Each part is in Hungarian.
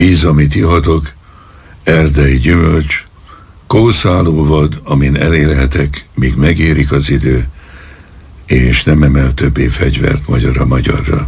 Íz, amit ihatok, erdei gyümölcs, kószálóvad, amin elélhetek, míg megérik az idő, és nem emel többé fegyvert magyar a magyarra.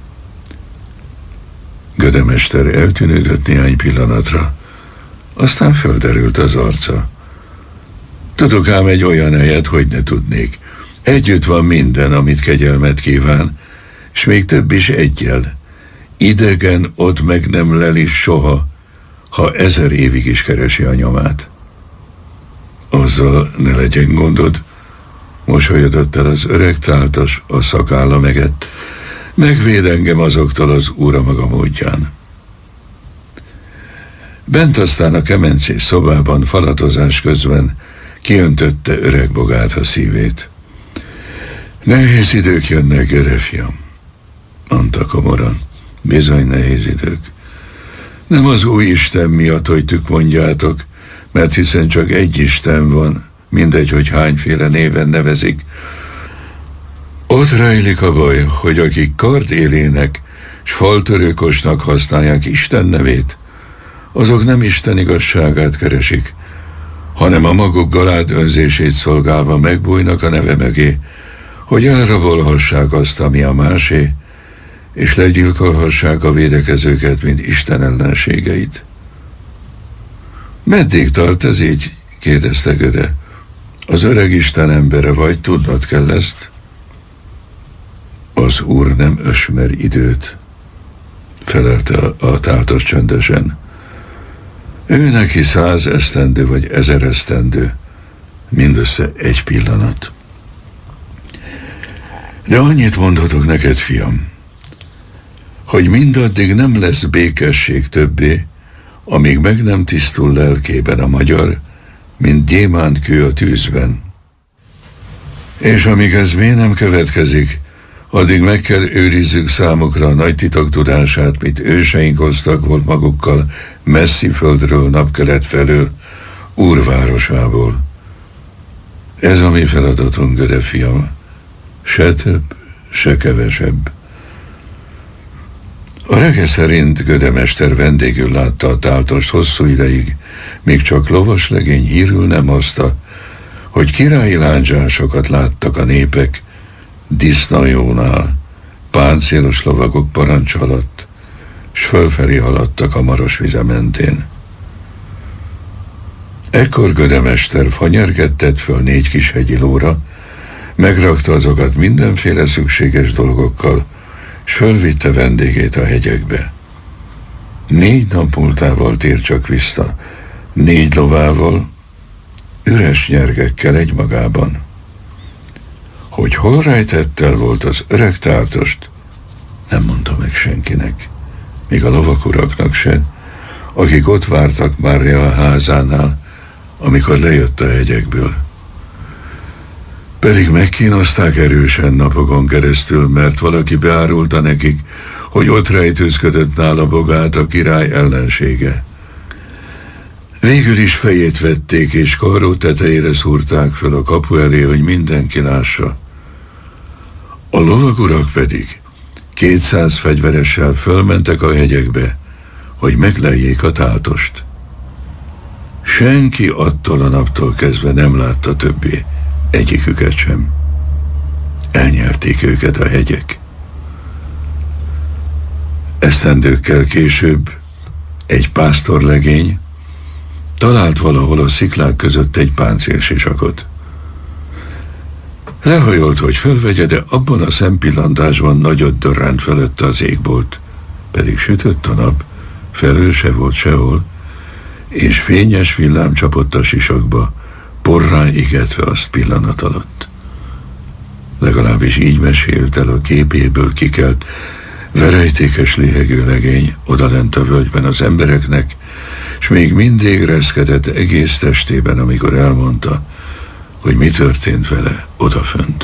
Gödemester eltűnődött néhány pillanatra, aztán földerült az arca. Tudok ám egy olyan helyet, hogy ne tudnék. Együtt van minden, amit kegyelmet kíván, és még több is eggyel. Idegen ott meg nem leli soha, ha 1000 évig is keresi a nyomát. Azzal ne legyen gondod, mosolyodott el az öreg táltas a szakálla megett. Megvéd engem azoktól az úra maga módján. Bent aztán a kemencés szobában falatozás közben kiöntötte öreg bogát a szívét. Nehéz idők jönnek, gyere, fiam, mondta komoran. Bizony nehéz idők. Nem az új Isten miatt, hogy tük mondjátok, mert hiszen csak egy Isten van, mindegy, hogy hányféle néven nevezik. Ott rejlik a baj, hogy akik kardélének s faltörőkosnak használják Isten nevét, azok nem Isten igazságát keresik, hanem a maguk galád önzését szolgálva megbújnak a neve mögé, hogy elrabolhassák azt, ami a másé, és legyilkolhassák a védekezőket, mint Isten ellenségeit. Meddig tart ez így? Kérdezte Göde. Az öreg Isten embere vagy, tudnod kell ezt? Az Úr nem ösmer időt, felelte a táltos csöndesen. Ő neki 100 esztendő vagy 1000 esztendő, mindössze egy pillanat. De annyit mondhatok neked, fiam, hogy mindaddig nem lesz békesség többé, amíg meg nem tisztul lelkében a magyar, mint gyémántkő a tűzben. És amíg ez még nem következik, addig meg kell őrizzük számukra a nagy titok tudását, mit őseink hoztak volt magukkal messzi földről, napkelet felől, úrvárosából. Ez a mi feladatunk, Göde fiam, se több, se kevesebb. A rege szerint Gödemester vendégül látta a táltost hosszú ideig, míg csak lovaslegény hírül nem hozta, hogy királyi lándzsásokat láttak a népek Disznajónál, páncélos lovagok parancs alatt, s fölfelé haladtak a Marosvize mentén. Ekkor Gödemester fanyergettet föl 4 kis hegyi lóra, megrakta azokat mindenféle szükséges dolgokkal, s fölvitte vendégét a hegyekbe. 4 nap múltával tér csak vissza, 4 lovával, üres nyergekkel egymagában. Hogy hol rejtett el volt az öreg táltost, nem mondta meg senkinek, még a lovakuraknak se, akik ott vártak Mária házánál, amikor lejött a hegyekből. Pedig megkínozták erősen napokon keresztül, mert valaki beárulta nekik, hogy ott rejtőzködött nála Bogát, a király ellensége. Végül is fejét vették, és karró tetejére szúrták föl a kapu elé, hogy mindenki lássa. A lovagurak pedig 200 fegyveressel fölmentek a hegyekbe, hogy megleljék a táltost. Senki attól a naptól kezdve nem látta többé egyiküket sem. Elnyerték őket a hegyek. Esztendőkkel később egy pásztorlegény talált valahol a sziklák között egy páncélsisakot. Lehajolt, hogy fölvegye, de abban a szempillantásban nagyot dörrent fölötte az égbolt, pedig sütött a nap, felől se volt sehol, és fényes villám csapott a sisakba, porrá igetve azt pillanat alatt. Legalábbis így mesélt el a képéből kikelt, verejtékes léhegő legény odalent a völgyben az embereknek, s még mindig reszkedett egész testében, amikor elmondta, hogy mi történt vele odafönt.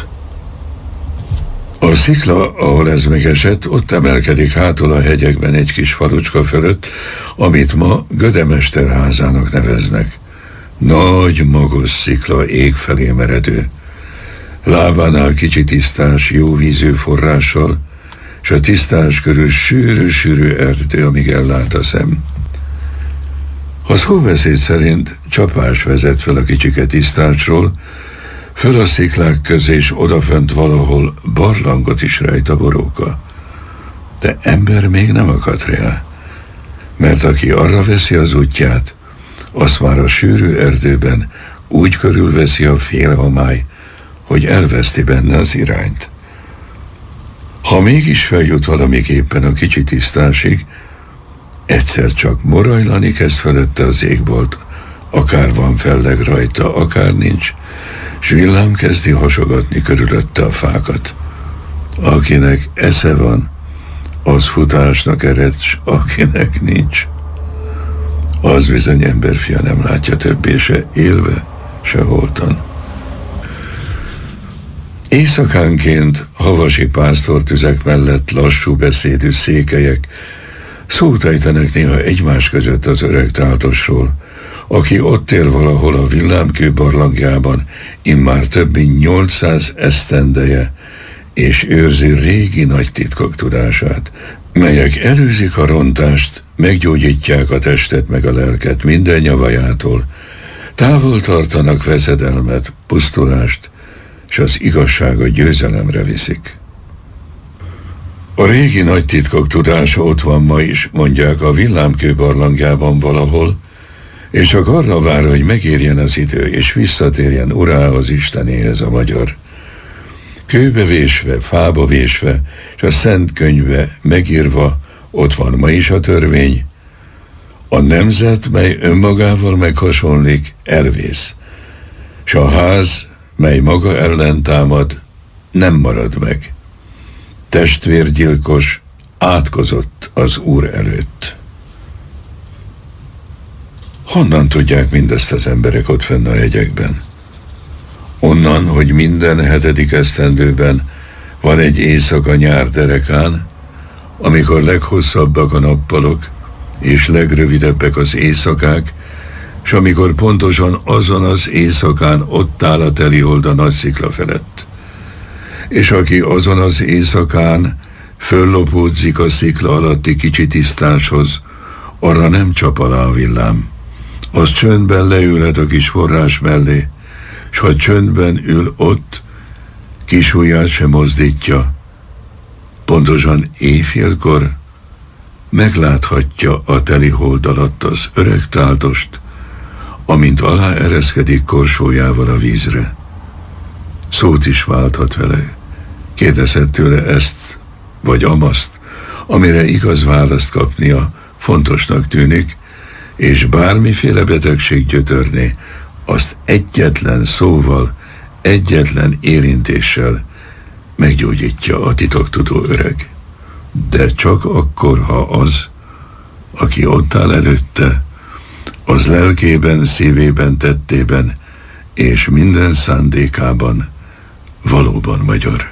A szikla, ahol ez megesett, ott emelkedik hátul a hegyekben egy kis falucska fölött, amit ma Gödemester házának neveznek. Nagy, magos szikla, ég felé meredő. Lábánál kicsi tisztás, jó vízű forrással, s a tisztás körül sűrű-sűrű erdő, amíg ellát a szem. A szóbeszéd szerint csapás vezet fel a kicsike tisztácsról, föl a sziklák közé, és odafönt valahol barlangot is rejt a boróka. De ember még nem akadt rá, mert aki arra veszi az útját, azt már a sűrű erdőben úgy körülveszi a félhomály, hogy elveszti benne az irányt. Ha mégis feljut valamiképpen a kicsi tisztásig, egyszer csak morajlani kezd fölötte az égbolt, akár van felleg rajta, akár nincs, s villám kezdi hasogatni körülötte a fákat. Akinek esze van, az futásnak ered, s akinek nincs, az bizony emberfia nem látja többé, se élve, se holtan. Éjszakánként havasi pásztortüzek mellett lassú beszédű székelyek szót ejtenek néha egymás között az öreg táltosról, aki ott él valahol a villámkő barlangjában immár több mint 800 esztendeje, és őrzi régi nagy titkok tudását, melyek előzik a rontást, meggyógyítják a testet meg a lelket minden nyavajától, távol tartanak veszedelmet, pusztulást, és az igazságot győzelemre viszik. A régi nagy titkok tudása ott van ma is, mondják, a villámkő barlangjában valahol, és csak arra vár, hogy megérjen az idő, és visszatérjen urához, Istenéhez a magyar. Kőbe vésve, fába vésve, és a szent könyvbe megírva, ott van ma is a törvény. A nemzet, mely önmagával meghasonlik, elvész, s a ház, mely maga ellen támad, nem marad meg. Testvérgyilkos átkozott az Úr előtt. Honnan tudják mindezt az emberek ott fenn a hegyekben? Onnan, hogy minden 7. esztendőben van egy éjszaka nyár derekán, amikor leghosszabbak a nappalok, és legrövidebbek az éjszakák, s amikor pontosan azon az éjszakán ott áll a Telihold a nagy szikla felett. És aki azon az éjszakán föllopódzik a szikla alatti kicsi tisztáshoz, arra nem csap alá a villám. Az csöndben leülhet a kis forrás mellé, s ha csöndben ül ott, kis ujját sem mozdítja, pontosan éjfélkor megláthatja a Telihold alatt az öreg táltost, amint alá ereszkedik korsójával a vízre. Szót is válthat vele, kérdezhet tőle ezt vagy amaszt, amire igaz választ kapnia fontosnak tűnik, és bármiféle betegség gyötörné, azt egyetlen szóval, egyetlen érintéssel meggyógyítja a titoktudó öreg. De csak akkor, ha az, aki ott áll előtte, az lelkében, szívében, tettében és minden szándékában valóban magyar.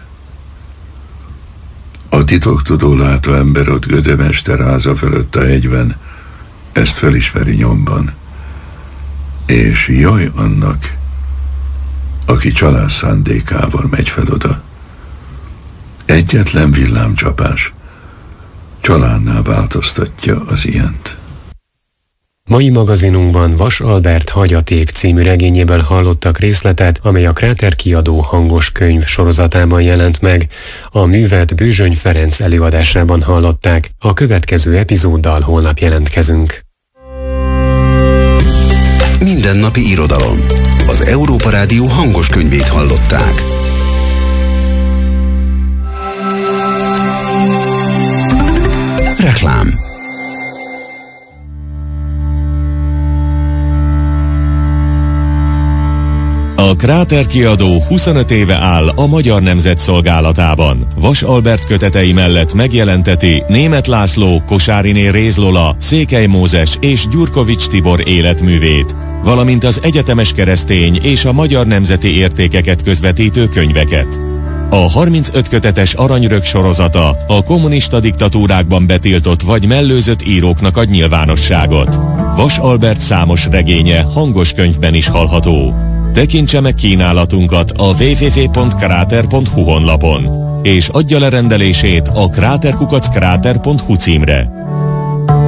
A titoktudó látó ember ott Gödömester háza fölött a hegyben ezt felismeri nyomban, és jaj annak, aki csalás szándékával megy fel oda. Egyetlen villámcsapás csalánná változtatja az ilyent. Mai magazinunkban Vas Albert Hagyaték című regényéből hallottak részletet, amely a Kráter Kiadó hangos könyv sorozatában jelent meg. A művet Bőzsöny Ferenc előadásában hallották. A következő epizóddal holnap jelentkezünk. Mindennapi irodalom. Az Európa Rádió hangos könyvét hallották. Reklám. A Kráter Kiadó 25 éve áll a Magyar Nemzet szolgálatában. Vas Albert kötetei mellett megjelenteti Németh László, Kosáriné Réz Lola, Székely Mózes és Gyurkovics Tibor életművét, valamint az egyetemes keresztény és a magyar nemzeti értékeket közvetítő könyveket. A 35 kötetes Aranyrög sorozata a kommunista diktatúrákban betiltott vagy mellőzött íróknak ad nyilvánosságot. Vas Albert számos regénye hangos könyvben is hallható. Tekintse meg kínálatunkat a www.krater.hu honlapon, és adja le rendelését a kraterkukackráter.hu címre.